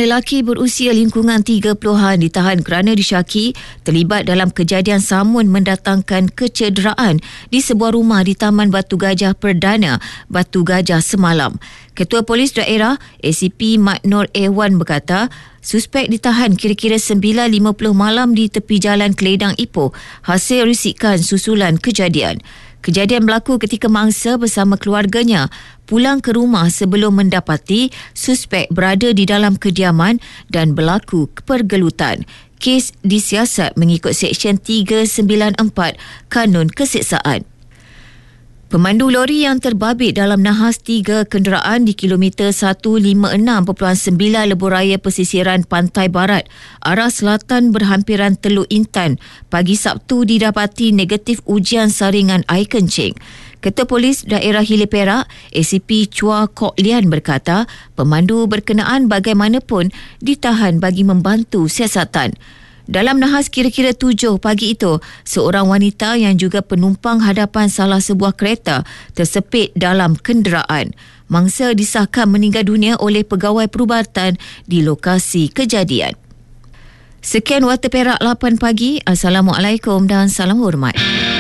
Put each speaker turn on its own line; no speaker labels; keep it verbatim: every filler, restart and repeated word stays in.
lelaki berusia lingkungan tiga puluhan ditahan kerana disyaki terlibat dalam kejadian samun mendatangkan kecederaan di sebuah rumah di Taman Batu Gajah Perdana, Batu Gajah semalam. Ketua Polis Daerah A C P Mat Nur Ewan berkata, suspek ditahan kira-kira sembilan lima puluh malam di tepi jalan Keledang Ipoh hasil risikan susulan kejadian. Kejadian berlaku ketika mangsa bersama keluarganya pulang ke rumah sebelum mendapati suspek berada di dalam kediaman dan berlaku pergelutan. Kes disiasat mengikut Seksyen tiga sembilan empat Kanun Keseksaan. Pemandu lori yang terbabit dalam nahas tiga kenderaan di kilometer seratus lima puluh enam perpuluhan sembilan Lebuhraya Pesisiran Pantai Barat, arah selatan berhampiran Teluk Intan, pagi Sabtu didapati negatif ujian saringan air kencing. Ketua Polis Daerah Hilir Perak, A C P Chua Kok Lian berkata, pemandu berkenaan bagaimanapun ditahan bagi membantu siasatan. Dalam nahas kira-kira tujuh pagi itu, seorang wanita yang juga penumpang hadapan salah sebuah kereta tersepit dalam kenderaan. Mangsa disahkan meninggal dunia oleh pegawai perubatan di lokasi kejadian. Sekian Warta Perak lapan pagi. Assalamualaikum dan salam hormat.